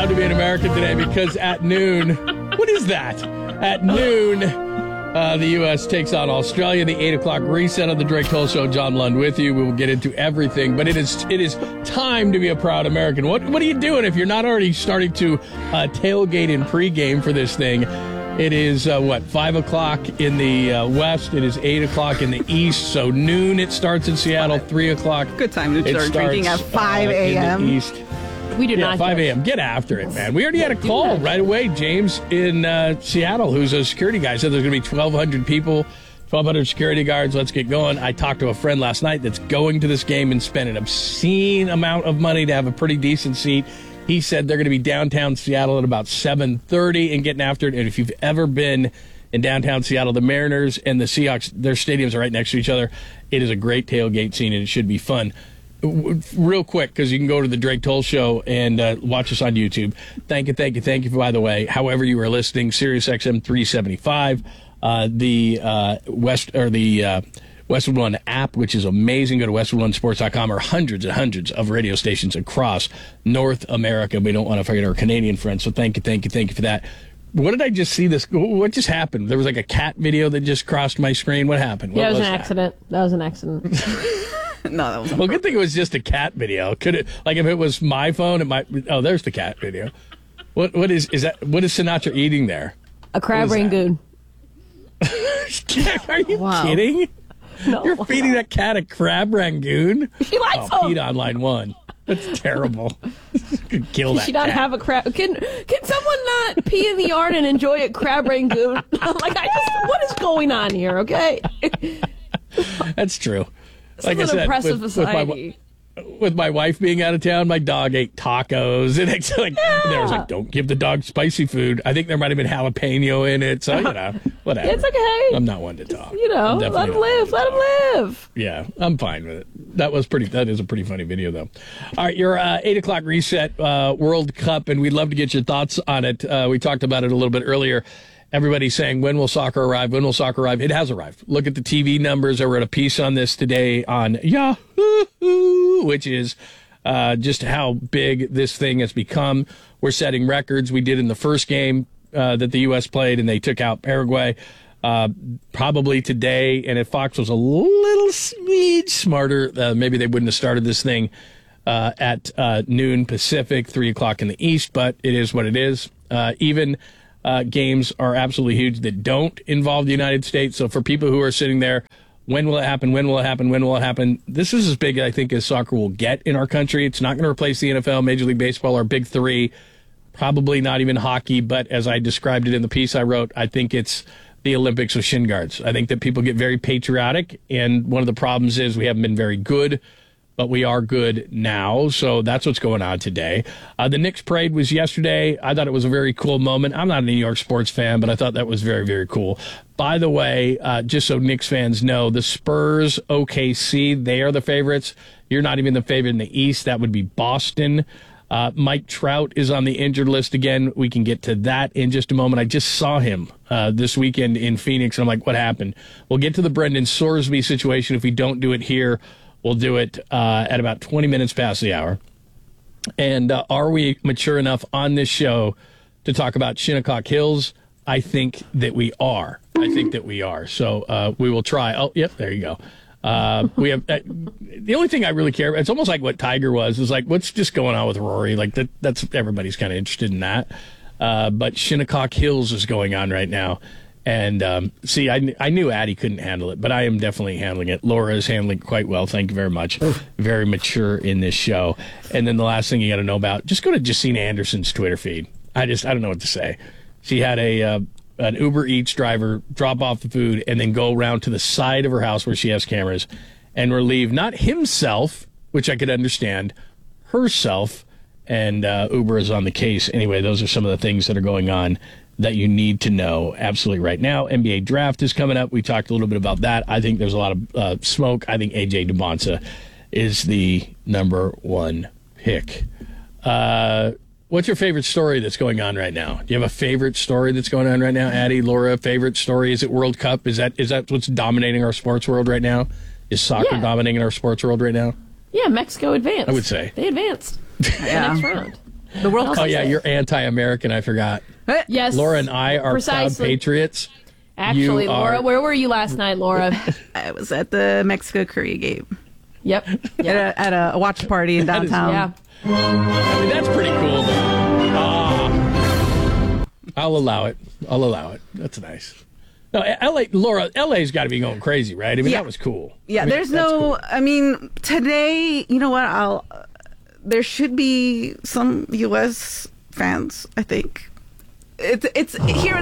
proud to be an American today because at noon, what is that? At noon, the U.S. takes on Australia. The 8 o'clock reset of the Drake Toll Show. John Lund with you. We will get into everything, but it is time to be a proud American. What are you doing if you're not already starting to tailgate in pregame for this thing? It is, 5 o'clock in the west. It is 8 o'clock in the east. So noon it starts in Seattle, 3 o'clock. Good time to start drinking at 5 a.m. In the east. We do not. 5 a.m. Get after it, man. We already had a call right away. James in Seattle, who's a security guy, said there's going to be 1,200 people, 1,200 security guards. Let's get going. I talked to a friend last night that's going to this game and spent an obscene amount of money to have a pretty decent seat. He said they're going to be downtown Seattle at about 7:30 and getting after it. And if you've ever been in downtown Seattle, the Mariners and the Seahawks, their stadiums are right next to each other. It is a great tailgate scene, and it should be fun. Real quick, because you can go to the Drake Toll Show and watch us on YouTube. Thank you, by the way. However you are listening, Sirius XM 375, Westwood One app, which is amazing. Go to westwood1sports.com, or hundreds and hundreds of radio stations across North America. We don't want to forget our Canadian friends, so thank you for that. What did I just see this? What just happened? There was like a cat video that just crossed my screen. What happened? It was an accident. That was an accident. No, that was well, good thing it was just a cat video. Could it, like, if it was my phone, it might. Oh, there's the cat video. What is that? What is Sinatra eating there? A crab rangoon. Are you kidding? No, you're feeding that cat a crab rangoon? She likes them. Pete on line one. That's terrible. Could kill that. She not cat. have a crab. Can someone not pee in the yard and enjoy a crab rangoon? What is going on here? Okay. That's true. Like I said, impressive society. With my wife being out of town, my dog ate tacos, and it's like, and there was like, don't give the dog spicy food. I think there might have been jalapeno in it, so whatever. It's okay. I'm not one to talk. Let him live. Let him live. Yeah, I'm fine with it. That is a pretty funny video, though. All right, your 8 o'clock reset World Cup, and we'd love to get your thoughts on it. We talked about it a little bit earlier. Everybody's saying, when will soccer arrive? When will soccer arrive? It has arrived. Look at the TV numbers. I wrote a piece on this today on Yahoo, which is just how big this thing has become. We're setting records. We did in the first game that the U.S. played, and they took out Paraguay. Probably today, and if Fox was a little smarter, maybe they wouldn't have started this thing at noon Pacific, 3 o'clock in the East, but it is what it is. Games are absolutely huge that don't involve the United States. So for people who are sitting there, when will it happen? When will it happen? When will it happen? This is as big, I think, as soccer will get in our country. It's not going to replace the NFL, Major League Baseball, our big three. Probably not even hockey. But as I described it in the piece I wrote, I think it's the Olympics with shin guards. I think that people get very patriotic. And one of the problems is we haven't been very good. But we are good now, so that's what's going on today. The Knicks parade was yesterday. I thought it was a very cool moment. I'm not a New York sports fan, but I thought that was very, very cool. By the way, just so Knicks fans know, the Spurs, OKC, they are the favorites. You're not even the favorite in the East. That would be Boston. Mike Trout is on the injured list again. We can get to that in just a moment. I just saw him this weekend in Phoenix, and I'm like, what happened? We'll get to the Brendan Sorsby situation if we don't do it here. We'll do it at about 20 minutes past the hour. And are we mature enough on this show to talk about Shinnecock Hills? I think that we are. So we will try. Oh, yep, there you go. We have the only thing I really care about, it's almost like what Tiger was, is like, what's just going on with Rory? Like that's everybody's kind of interested in that. But Shinnecock Hills is going on right now. And, I knew Addie couldn't handle it, but I am definitely handling it. Laura is handling it quite well. Thank you very much. Very mature in this show. And then the last thing you got to know about, just go to Jacina Anderson's Twitter feed. I don't know what to say. She had an Uber Eats driver drop off the food and then go around to the side of her house where she has cameras and relieve not himself, which I could understand, herself. And Uber is on the case. Anyway, those are some of the things that are going on that you need to know absolutely right now. NBA draft is coming up. We talked a little bit about that. I think there's a lot of smoke. I think A.J. Dubonsa is the number one pick. What's your favorite story that's going on right now? Do you have a favorite story that's going on right now? Addie, Laura, favorite story? Is it World Cup? Is that what's dominating our sports world right now? Is soccer dominating our sports world right now? Yeah, Mexico advanced. I would say. They advanced. Yeah. The next round. The World Oh, Cup. yeah, you're anti-American. I forgot. Yes. Laura and I are proud patriots. Actually, You Laura, are- where were you last night, Laura? I was at the Mexico-Korea game Yep. at a watch party in downtown. Yeah. I mean, that's pretty cool, though. I'll allow it. That's nice. No, LA's got to be going crazy, right? I mean, Yeah. that was cool. Yeah, I mean, there's that's no. cool. I mean, today, you know what? There should be some U.S. fans. I think it's here in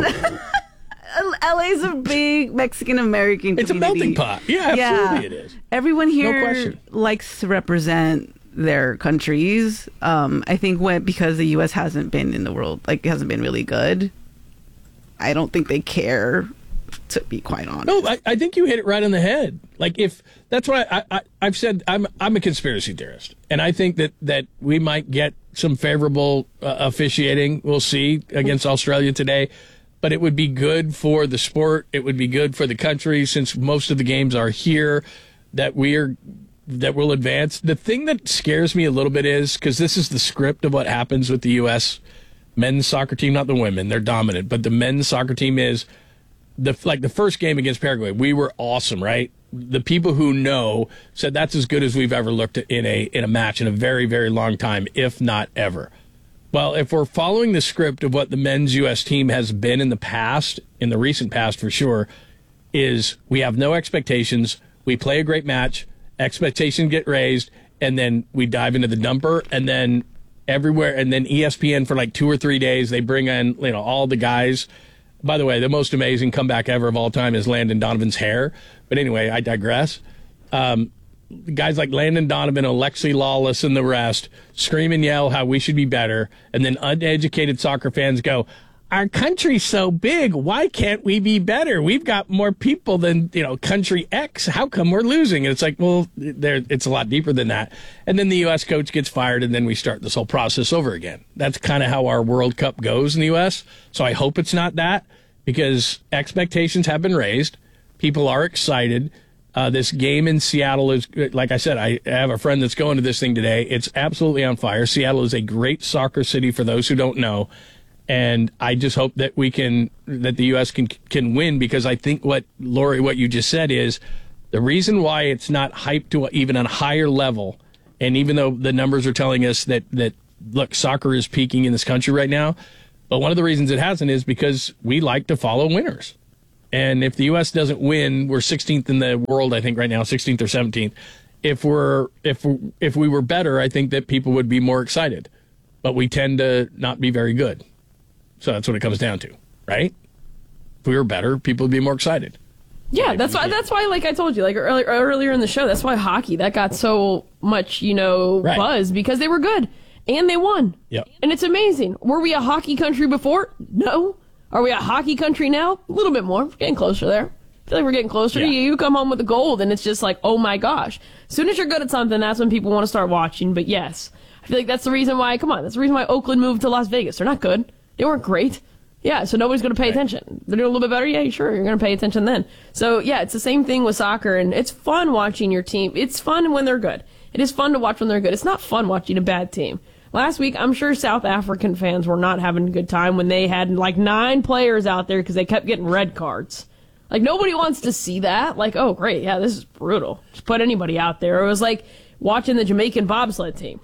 LA's a big Mexican American community. It's a melting pot. Yeah, absolutely it is. Everyone here question. likes to represent their countries. I think because the U.S. hasn't been in the world, hasn't been really good. I don't think they care, to be quite honest. No, I think you hit it right on the head. Like, if that's why I've said I'm a conspiracy theorist, and I think that we might get some favorable officiating. We'll see against Australia today, but it would be good for the sport. It would be good for the country, since most of the games are here. That we'll advance. The thing that scares me a little bit is, because this is the script of what happens with the U.S. men's soccer team, not the women. They're dominant, but the men's soccer team is the first game against Paraguay. We were awesome, right? The people who know said that's as good as we've ever looked at in a match in a very, very long time, if not ever. Well, if we're following the script of what the men's U.S. team has been in the past, in the recent past for sure, is we have no expectations. We play a great match, expectations get raised, and then we dive into the dumper, and then everywhere, and then ESPN for like 2 or 3 days, they bring in all the guys. By the way, the most amazing comeback ever of all time is Landon Donovan's hair. But anyway, I digress. Guys like Landon Donovan, Alexi Lawless, and the rest scream and yell how we should be better, and then uneducated soccer fans go, our country's so big, why can't we be better? We've got more people than country X. How come we're losing? And it's like, well, it's a lot deeper than that. And then the U.S. coach gets fired, and then we start this whole process over again. That's kind of how our World Cup goes in the U.S. So I hope it's not that, because expectations have been raised. People are excited. This game in Seattle is, like I said, I have a friend that's going to this thing today. It's absolutely on fire. Seattle is a great soccer city for those who don't know. And I just hope that that the U.S. can win, because I think Lori, what you just said is the reason why it's not hyped to even a higher level. And even though the numbers are telling us that look, soccer is peaking in this country right now, but one of the reasons it hasn't is because we like to follow winners. And if the U.S. doesn't win, we're 16th in the world, I think right now, 16th or 17th. If we were better, I think that people would be more excited. But we tend to not be very good. So that's what it comes down to, right? If we were better, people would be more excited. Yeah, that's why, like I told you, like earlier in the show, that's why hockey, that got so much, Right. buzz, because they were good and they won. Yep. And it's amazing. Were we a hockey country before? No. Are we a hockey country now? A little bit more. We're getting closer there. I feel like we're getting closer. Yeah. You come home with the gold, and it's just like, oh my gosh. As soon as you're good at something, that's when people want to start watching. But yes, I feel like that's the reason why, that's the reason why Oakland moved to Las Vegas. They're not good. They weren't great. Yeah, so nobody's going to pay attention. They're doing a little bit better? Yeah, sure, you're going to pay attention then. So, yeah, it's the same thing with soccer, and it's fun watching your team. It's fun when they're good. It is fun to watch when they're good. It's not fun watching a bad team. Last week, I'm sure South African fans were not having a good time when they had, 9 players out there because they kept getting red cards. Nobody wants to see that. Oh, great, yeah, this is brutal. Just put anybody out there. It was like watching the Jamaican bobsled team.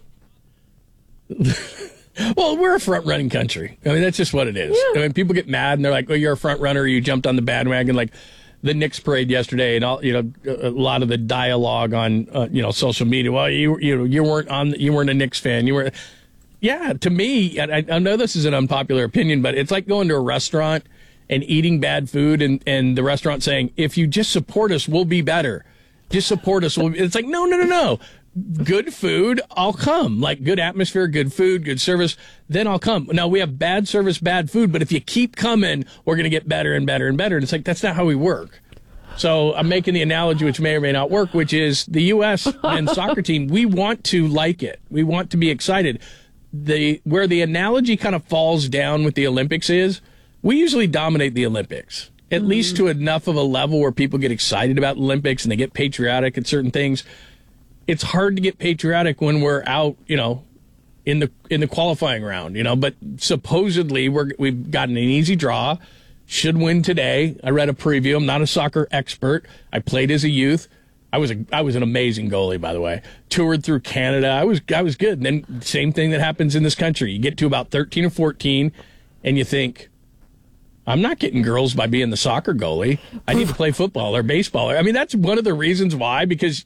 Well, we're a front-running country. I mean, that's just what it is. Yeah. I mean, people get mad, and they're like, oh, you're a front-runner, you jumped on the bandwagon, like the Knicks parade yesterday, and all, a lot of the dialogue on, social media. Well, you weren't a Knicks fan. You were, yeah, to me, I know this is an unpopular opinion, but it's like going to a restaurant and eating bad food, and the restaurant saying, if you just support us, we'll be better. Just support us. It's like, no. Good food, I'll come. Good atmosphere, good food, good service, then I'll come. Now, we have bad service, bad food, but if you keep coming, we're going to get better and better and better. And it's like, that's not how we work. So I'm making the analogy, which may or may not work, which is the U.S. men's soccer team, we want to like it. We want to be excited. Where the analogy kind of falls down with the Olympics is, we usually dominate the Olympics, at least to enough of a level where people get excited about the Olympics and they get patriotic at certain things. It's hard to get patriotic when we're out, in the qualifying round, but supposedly we've gotten an easy draw. Should win today. I read a preview. I'm not a soccer expert. I played as a youth. I was an amazing goalie, by the way. Toured through Canada. I was good. And then same thing that happens in this country. You get to about 13 or 14, and you think, I'm not getting girls by being the soccer goalie. I need to play football or baseball. I mean, that's one of the reasons why, because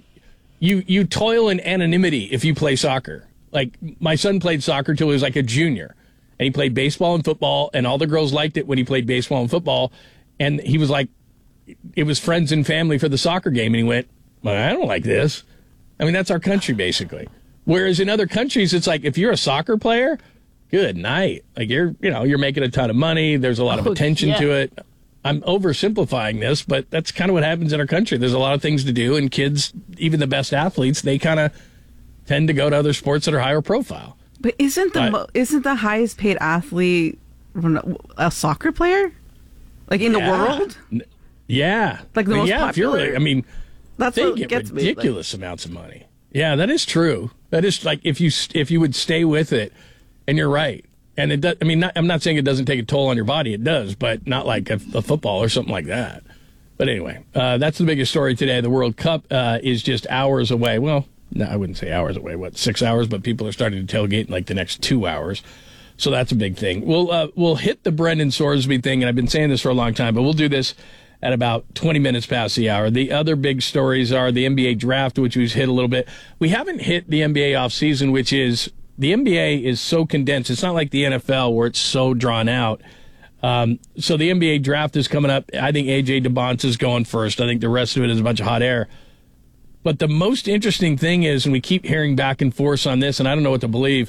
you toil in anonymity if you play soccer. Like, my son played soccer till he was like a junior, and he played baseball and football, and all the girls liked it when he played baseball and football. And he was like, it was friends and family for the soccer game, and he went, well, I don't like this. I mean, that's our country, basically. Whereas in other countries, it's like, if you're a soccer player, good night. Like, you're making a ton of money. There's a lot of attention to it. I'm oversimplifying this, but that's kind of what happens in our country. There's a lot of things to do, and kids, even the best athletes, they kind of tend to go to other sports that are higher profile. But isn't the highest paid athlete a soccer player? Like, in the world? Yeah. Like, the most popular? That's they get ridiculous amounts of money. Yeah, that is true. That is, like, if you would stay with it, and you're right. And it does. I mean, I'm not saying it doesn't take a toll on your body. It does, but not like a football or something like that. But anyway, that's the biggest story today. The World Cup is just hours away. Well, no, I wouldn't say hours away. 6 hours? But people are starting to tailgate in like the next 2 hours. So that's a big thing. We'll hit the Brendan Sorsby thing, and I've been saying this for a long time, but we'll do this at about 20 minutes past the hour. The other big stories are the NBA draft, which we've hit a little bit. We haven't hit the NBA offseason, which is, the NBA is so condensed. It's not like the NFL where it's so drawn out. So the NBA draft is coming up. I think A.J. DeBonce is going first. I think the rest of it is a bunch of hot air. But the most interesting thing is, and we keep hearing back and forth on this, and I don't know what to believe,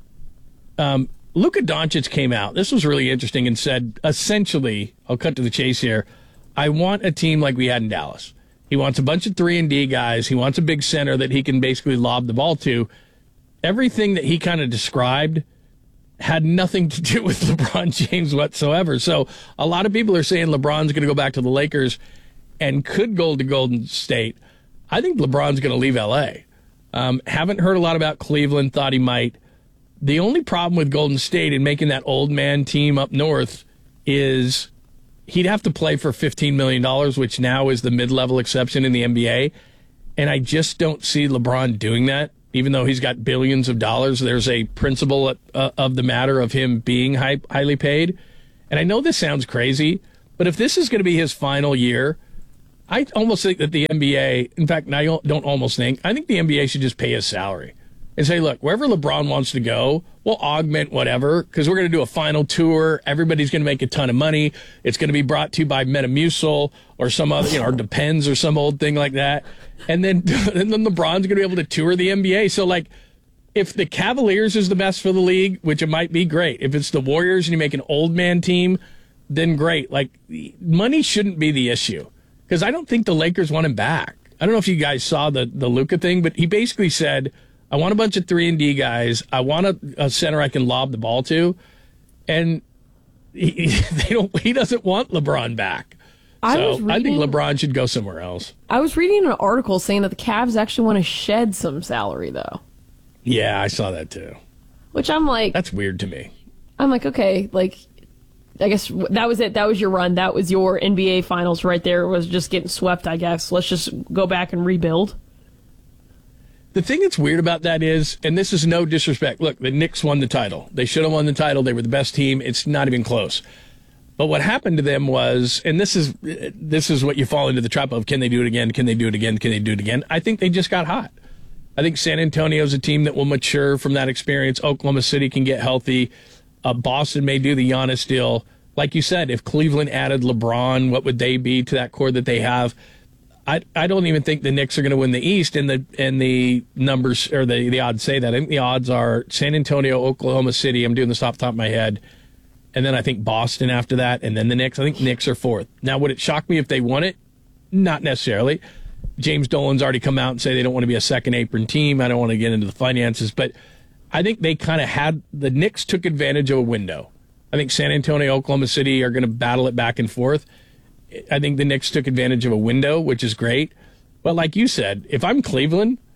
Luka Doncic came out. This was really interesting and said, essentially, I'll cut to the chase here, I want a team like we had in Dallas. He wants a bunch of 3-and-D guys. He wants a big center that he can basically lob the ball to. Everything that he kind of described had nothing to do with LeBron James whatsoever. So a lot of people are saying LeBron's going to go back to the Lakers and could go to Golden State. I think LeBron's going to leave L.A. Haven't heard a lot about Cleveland, thought he might. The only problem with Golden State in making that old man team up north is he'd have to play for $15 million, which now is the mid-level exception in the NBA. And I just don't see LeBron doing that. Even though he's got billions of dollars, there's a principle of the matter of him being highly paid. And I know this sounds crazy, but if this is going to be his final year, I almost think that the NBA, in fact, I don't almost think, I think the NBA should just pay his salary and say, look, wherever LeBron wants to go, we'll augment whatever, because we're going to do a final tour. Everybody's going to make a ton of money. It's going to be brought to you by Metamucil or some other, or Depends or some old thing like that. And then LeBron's going to be able to tour the NBA. So, like, if the Cavaliers is the best for the league, which it might be, great. If it's the Warriors and you make an old man team, then great. Like, money shouldn't be the issue, because I don't think the Lakers want him back. I don't know if you guys saw the Luka thing, but he basically said, I want a bunch of 3-and-D guys. I want a center I can lob the ball to. And he doesn't want LeBron back. I think LeBron should go somewhere else. I was reading an article saying that the Cavs actually want to shed some salary, though. Yeah, I saw that too. Which I'm like... That's weird to me. I'm like, okay, like, I guess that was it. That was your run. That was your NBA Finals right there. It was just getting swept, I guess. Let's just go back and rebuild. The thing that's weird about that is, and this is no disrespect, look, the Knicks won the title. They should have won the title. They were the best team. It's not even close. But what happened to them was, and this is what you fall into the trap of, can they do it again? Can they do it again? Can they do it again? I think they just got hot. I think San Antonio's a team that will mature from that experience. Oklahoma City can get healthy. Boston may do the Giannis deal. Like you said, if Cleveland added LeBron, what would they be to that core that they have? I don't even think the Knicks are going to win the East, and the numbers or the odds say that. I think the odds are San Antonio, Oklahoma City. I'm doing this off the top of my head. And then I think Boston after that, and then the Knicks. I think Knicks are fourth. Now, would it shock me if they won it? Not necessarily. James Dolan's already come out and say they don't want to be a second apron team. I don't want to get into the finances, but I think they kind of had the Knicks took advantage of a window. I think San Antonio, Oklahoma City are going to battle it back and forth. I think the Knicks took advantage of a window, which is great. But like you said, if I'm Cleveland,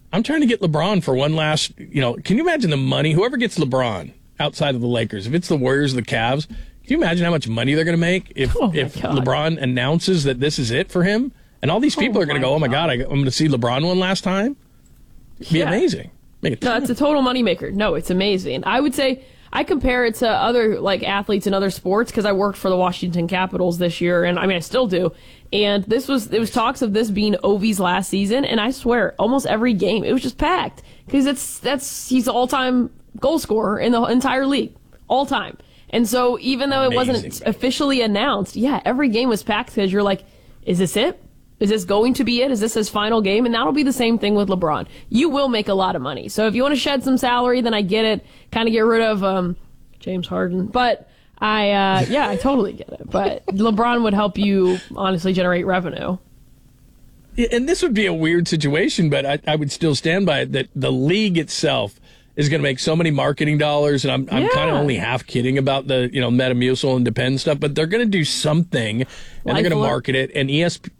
I'm trying to get LeBron for one last, can you imagine the money? Whoever gets LeBron outside of the Lakers, if it's the Warriors or the Cavs, can you imagine how much money they're going to make if LeBron announces that this is it for him? And all these people are going to go, oh my God, I'm going to see LeBron one last time? It'd be amazing. No, it's a total moneymaker. No, it's amazing. I would say I compare it to other athletes in other sports because I worked for the Washington Capitals this year, and I still do. And it was talks of this being Ovi's last season, and I swear, almost every game it was just packed because he's the all-time goal scorer in the entire league, all time. And so even though it wasn't officially announced, every game was packed because you're like, is this it? Is this going to be it? Is this his final game? And that'll be the same thing with LeBron. You will make a lot of money. So if you want to shed some salary, then I get it. Kind of get rid of James Harden. But I totally get it. But LeBron would help you honestly generate revenue. Yeah, and this would be a weird situation, but I would still stand by it that the league itself is going to make so many marketing dollars, and I'm kind of only half kidding about the Metamucil and Depend stuff, but they're going to do something, and they're going to market it, and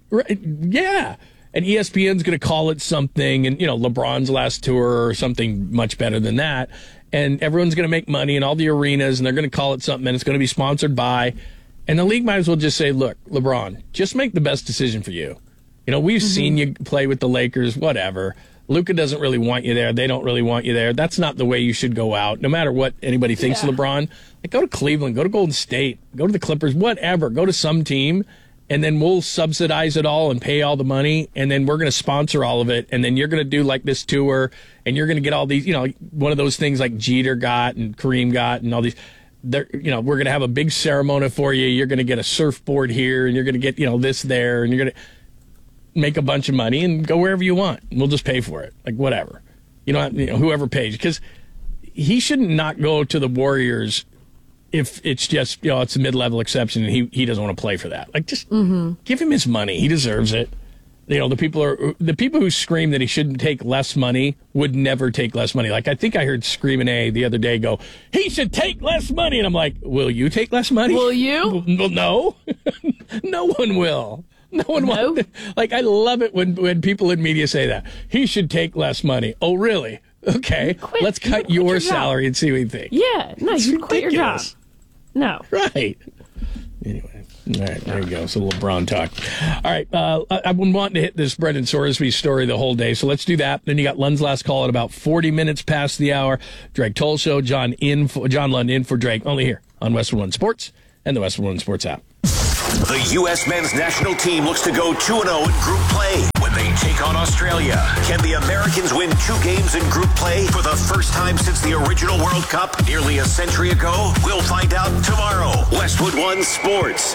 and ESPN's going to call it something, and LeBron's last tour or something much better than that, and everyone's going to make money in all the arenas, and they're going to call it something, and it's going to be sponsored by, and the league might as well just say, look, LeBron, just make the best decision for you. We've seen you play with the Lakers, whatever. Luka doesn't really want you there. They don't really want you there. That's not the way you should go out, no matter what anybody thinks of LeBron. Go to Cleveland, go to Golden State, go to the Clippers, whatever. Go to some team, and then we'll subsidize it all and pay all the money, and then we're going to sponsor all of it, and then you're going to do this tour, and you're going to get all these, one of those things like Jeter got and Kareem got and all these. We're going to have a big ceremony for you. You're going to get a surfboard here, and you're going to get, this there, and you're going to make a bunch of money and go wherever you want. We'll just pay for it. Whatever. Whoever pays. Because he shouldn't not go to the Warriors if it's just, it's a mid-level exception and he doesn't want to play for that. Just give him his money. He deserves it. The people who scream that he shouldn't take less money would never take less money. I think I heard Screamin' A the other day go, he should take less money. And I'm like, will you take less money? Will you? Well, no. No one will. No one wants. I love it when people in media say that he should take less money. Oh, really? Okay, let's cut your salary and see what you think. Yeah, no, you quit your job. No, right. Anyway, all right, there you go. So LeBron talk. All right, I've been wanting to hit this Brendan Sorsby story the whole day, so let's do that. Then you got Lund's last call at about 40 minutes past the hour. Drake Toll Show. John Lund in for Drake. Only here on Westwood One Sports and the Westwood One Sports app. The U.S. men's national team looks to go 2-0 in group play when they take on Australia. Can the Americans win 2 games in group play for the first time since the original World Cup nearly a century ago? We'll find out tomorrow. Westwood One Sports.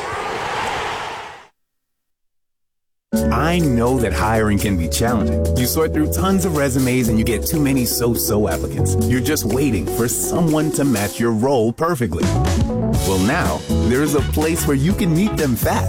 I know that hiring can be challenging. You sort through tons of resumes and you get too many so-so applicants. You're just waiting for someone to match your role perfectly. Well, now, there's a place where you can meet them fast.